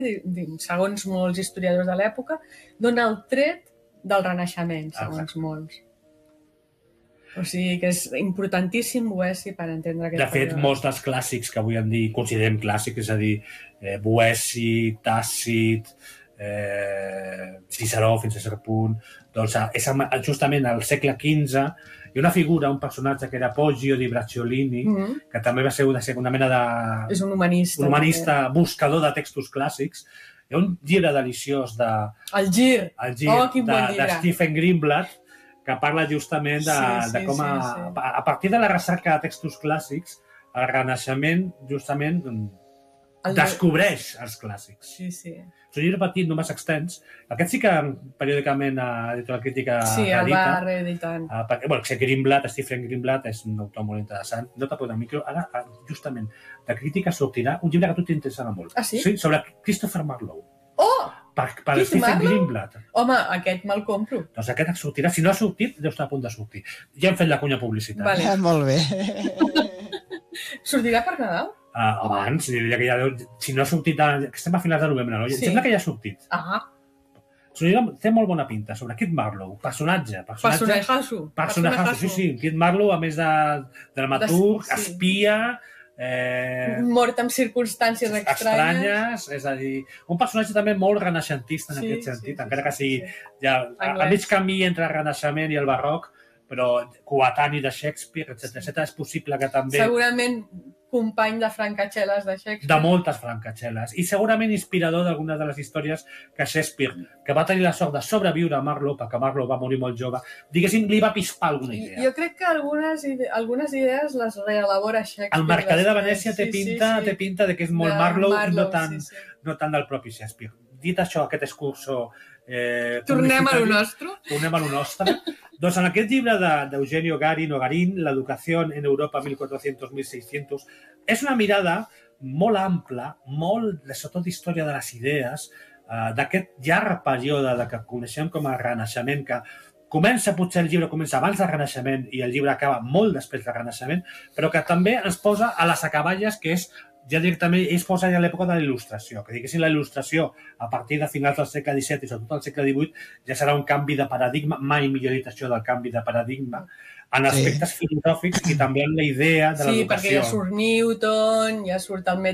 segons molts historiadors de l'època, dona el tret del Renaixement, segons molts. O sigui que és importantíssim Boeci per entendre aquest període. De fet, molts dels clàssics que avui en dia considerem clàssics, és a dir, Boeci, Tàcit, Ciceró fins a cert punt, doncs és justament al segle XV hi ha una figura, un personatge que era Poggio di Bracciolini, que també va ser una mena de... És un humanista. Un humanista buscador de textos clàssics. Hi ha un llibre deliciós de... El Gir. De Stephen Greenblatt, que parla justament de com a partir de la recerca de textos clàssics, el Renaixement justament descobreix els clàssics. Sí, sí. És un llibre petit, només extens. Aquest sí que periòdicament Editorial Crítica sí, el va reeditant. Greenblatt, Stephen Greenblatt, és un autor molt interessant. No t'ha posat el micro. Ara, justament, de crítica sortirà un llibre que a tu t'interessarà molt. Ah, sí? Sí, sobre Christopher Marlowe. Oh! Per Stephen Greenblatt. Home, aquest me'l compro. Doncs aquest sortirà. Si no ha sortit, deu estar a punt de sortir. Ja hem fet la cunya publicitària. Vale. Molt bé. Sortirà per Nadal? Abans, diria que ja si no ha sortit, que estem a finals de novembre, no? Sí. Sembla que ja ha sortit. Ah. Té molt bona pinta sobre Kit Marlowe, personatge. Sí, Kit Marlowe, a més de dramaturg, espia, mort en circumstàncies estranyes, és a dir, un personatge també molt renaixentista en aquest sentit, encara que sigui a mig camí entre el Renaixement i el Barroc, però coetani de Shakespeare, etc. És possible que també... Segurament company de francatxeles de Shakespeare. De moltes francatxeles. I segurament inspirador d'algunes de les històries que Shakespeare, que va tenir la sort de sobreviure a Marlowe, perquè Marlowe va morir molt jove, diguéssim, li va pispar alguna idea. Jo crec que algunes idees les reelabora Shakespeare. El Mercader de Venècia té pinta de que és molt Marlowe i no tant del propi Shakespeare. Dit això, aquest excurso... Tornem a lo nostre. Doncs en aquest llibre d'Eugenio Garin, l'educació en Europa 1400-1600, és una mirada molt ampla, molt, sobretot d'història de les idees, d'aquest llarg període que coneixem com a Renaixement, que comença, potser el llibre comença abans del Renaixement i el llibre acaba molt després del Renaixement, però que també ens posa a les acaballes, que és ja directament es posa ja a l'època de la il·lustració, que diguéssim la il·lustració a partir de finals del segle XVII i sobretot del segle XVIII ja serà un canvi de paradigma, mai millor dit això del canvi de paradigma, en aspectes filosòfics i també en la idea de l'educació. Sí, perquè ja surt Newton, ja surt el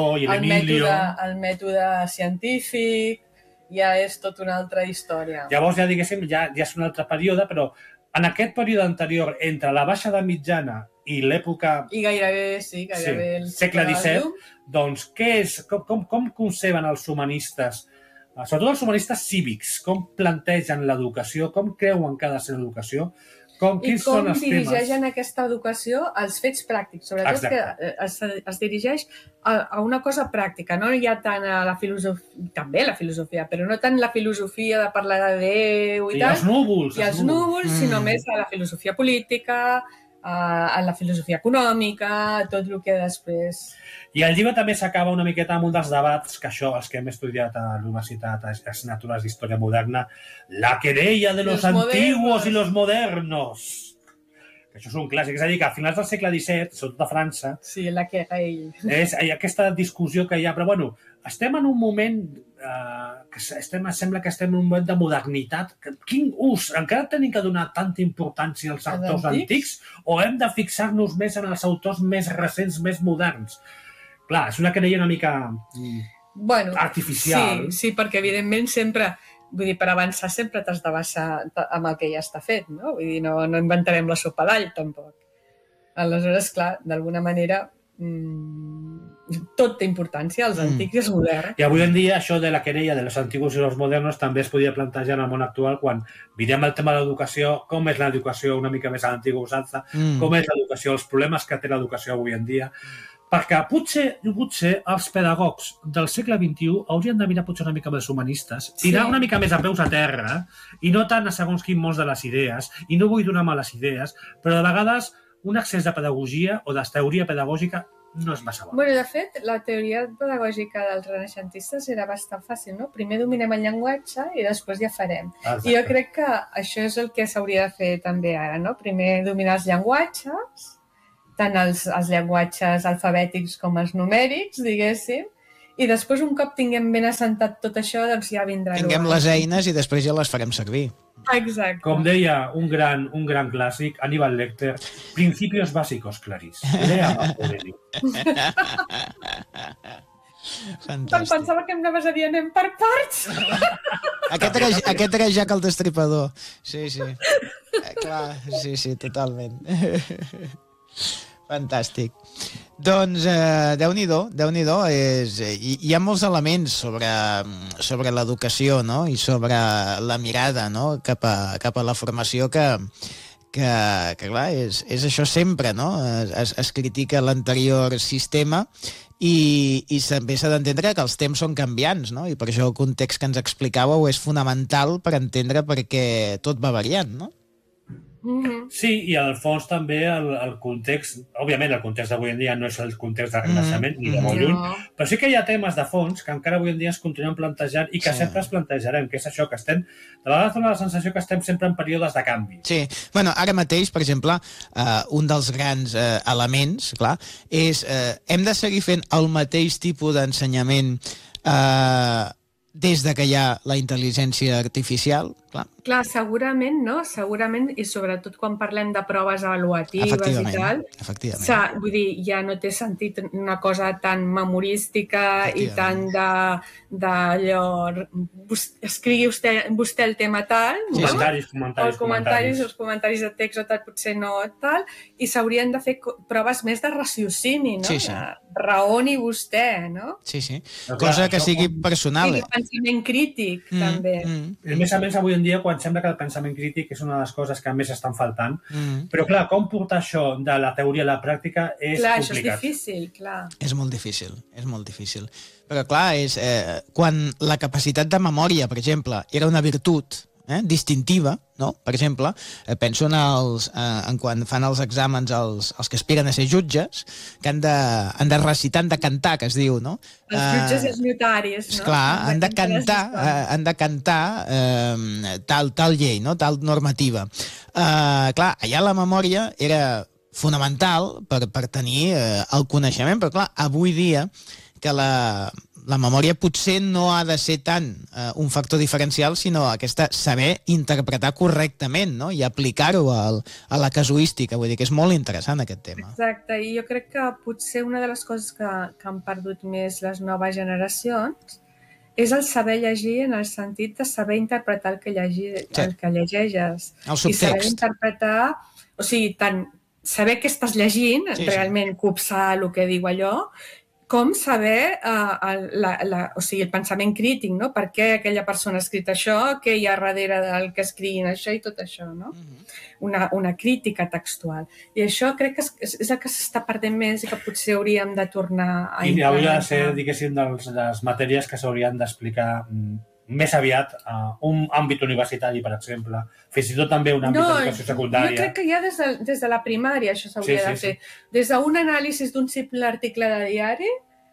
mètode científic, ja és tota una altra història. Llavors ja diguéssim, ja és un altre període, però en aquest període anterior, entre la baixa edat mitjana i l'època... I gairebé el segle XVII, doncs com conceben els humanistes, sobretot els humanistes cívics, com plantegen l'educació, com creuen que ha de ser l'educació, quins són els temes? I com dirigeixen aquesta educació als fets pràctics, sobretot que es dirigeix a una cosa pràctica, no hi ha tant a la filosofia, també la filosofia, però no tant la filosofia de parlar de Déu i tal, i els núvols, sinó més a la filosofia política, a la filosofia econòmica, tot el que després... I el llibre també s'acaba una miqueta amb un dels debats que això, els que hem estudiat a la universitat, a les natures d'història moderna, la querella de los antiguos y los modernos. Que això és un clàssic, és a dir, que a finals del segle XVII, sobretot a França... Sí, la querella. Hi ha aquesta discussió que hi ha, però bueno, estem en un moment sembla que estem en un moment de modernitat. Quin ús? Encara tenim que donar tanta importància als autors antics o hem de fixar-nos més en els autors més recents, més moderns? Clar, és una querella una mica artificial. Sí, perquè evidentment sempre, vull dir, per avançar sempre t'has de basar amb el que ja està fet, no? Vull dir, no inventarem la sopa d'all, tampoc. Aleshores, clar, d'alguna manera... tot té importància, els antics i els moderns. I avui en dia això de la querella de los antiguos i los modernos també es podia plantejar en el món actual quan mirem el tema de l'educació, com és l'educació una mica més a l'antiga usança, com és l'educació, els problemes que té l'educació avui en dia, perquè potser els pedagogs del segle XXI haurien de mirar potser una mica més humanistes, tirar una mica més a peus a terra i no tant a segons quin mons de les idees, i no vull donar males idees, però de vegades un excés de pedagogia o de teoria pedagògica no és massa bo. Bueno, de fet, la teoria pedagògica dels renaixentistes era bastant fàcil, no? Primer dominem el llenguatge i després ja farem. I jo crec que això és el que s'hauria de fer també ara, no? Primer dominar els llenguatges, tant els llenguatges alfabètics com els numèrics, diguéssim, I després, un cop tinguem ben assentat tot això, doncs ja vindrà. Tinguem les eines i després ja les farem servir. Exacte. Com deia un gran clàssic, Aníbal Lecter, principios básicos, Clarís. Lea Aurelio. Fantàstic. Pensava que em anaves a dir anem per parts. Aquest era Jack el Destripador. Sí. Clar, sí, totalment. Fantàstic. Doncs Déu-n'hi-do. Hi ha molts elements sobre l'educació, no? I sobre la mirada, no? cap a la formació que clar, és això sempre, no? Es critica l'anterior sistema i també s'ha d'entendre que els temps són canviants, no? I per això el context que ens explicàveu és fonamental per entendre per què tot va variant, no? Sí, i al fons també el context, òbviament el context d'avui en dia no és el context del Renaixement ni de molt lluny, però sí que hi ha temes de fons que encara avui en dia es continuen plantejant i que sempre es plantejarem, que és això, que estem, de vegades dona la sensació que estem sempre en períodes de canvi. Sí, bueno, ara mateix, per exemple, un dels grans elements, clar, és hem de seguir fent el mateix tipus d'ensenyament des de que hi ha la intel·ligència artificial, clar. Clar, segurament, no? Segurament, i sobretot quan parlem de proves avaluatives i tal, vull dir, ja no té sentit una cosa tan memorística i tan d'allò, escrigui vostè el tema tal, els comentaris de text o tal, potser no tal, i s'haurien de fer proves més de raciocinio, no? Sí. Raoni vostè, no? Sí. Cosa que sigui personal. I pensament crític, també. A més, avui en dia, quan sembla que el pensament crític és una de les coses que més estan faltant, però clar, com portar això de la teoria a la pràctica és complicat. Això és difícil, clar. És molt difícil. Però clar, quan la capacitat de memòria, per exemple, era una virtut distintiva, no? Per exemple, penso en quan fan els exàmens els que aspiren a ser jutges, que han de recitar, han de cantar, que es diu, no? Els jutges i els notaris, no? Clar, han de cantar tal llei, no? Tal normativa. Clar, allà la memòria era fonamental per tenir el coneixement, però clar, avui dia que la memòria potser no ha de ser tant un factor diferencial, sinó aquesta saber interpretar correctament, no? I aplicar-ho a la casuística. Vull dir que és molt interessant aquest tema. Exacte, i jo crec que potser una de les coses que han perdut més les noves generacions és el saber llegir en el sentit de saber interpretar el que llegeixes. El subtext. I saber interpretar, o sigui, tant saber què estàs llegint, realment copsar el que diu allò, com saber el pensament crític, no? Per què aquella persona ha escrit això, què hi ha darrere del que escriguin això i tot això, no? Una crítica textual. I això crec que és el que s'està perdent més i que potser hauríem de tornar a implementar. I hauria de ser, diguéssim, de les matèries que s'haurien d'explicar més aviat a un àmbit universitari, per exemple, fins i tot també un àmbit d'educació secundària. Jo crec que ja des de la primària això s'hauria de fer. Des d'un anàlisi d'un simple article de diari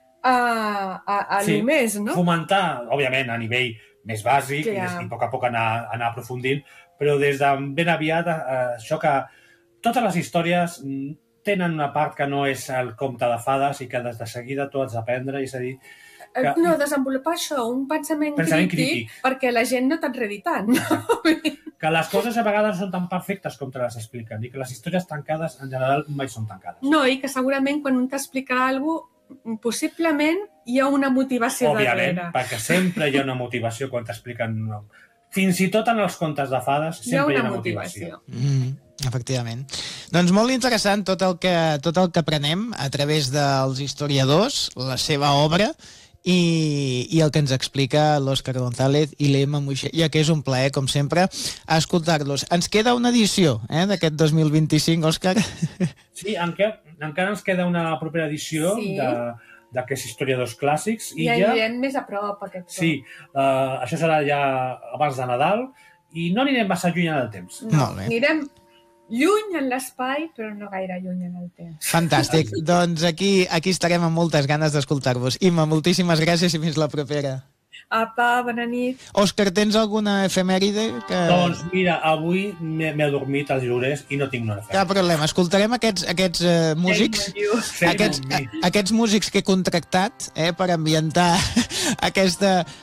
a només, no? Fomentar, òbviament, a nivell més bàsic i a poc anar aprofundint, però des de ben aviat això que totes les històries tenen una part que no és el conte de fades i que des de seguida tu has d'aprendre, és a dir, no, desenvolupar això, un pensament crític perquè la gent no t'enredi tant. Que les coses a vegades són tan perfectes com te les expliquen i que les històries tancades en general mai són tancades. No, i que segurament quan un t'explica alguna cosa, possiblement hi ha una motivació darrere. Òbviament, perquè sempre hi ha una motivació quan t'expliquen. Fins i tot en els contes de fades sempre hi ha una motivació. Efectivament. Doncs molt interessant tot el que aprenem a través dels historiadors, la seva obra i el que ens explica l'Òscar González i l'Emma Moixé, ja que és un plaer, com sempre, escoltar-los. Ens queda una edició d'aquest 2025, Òscar? Sí, encara ens queda una propera edició d'aquests historiadors clàssics. I anirem més a prop, aquest cop. Sí, això serà ja abans de Nadal i no anirem massa lluny en el temps. No, anirem lluny en l'espai, però no gaire lluny en el temps. Fantàstic. Doncs aquí estarem amb moltes ganes d'escoltar-vos. Imma, moltíssimes gràcies i fins la propera. Apa, bona nit. Òscar, tens alguna efemèride? Doncs mira, avui m'he adormit als Llorers i no tinc una efemèride. Cap problema. Escoltarem aquests músics, aquests músics que he contractat per ambientar aquesta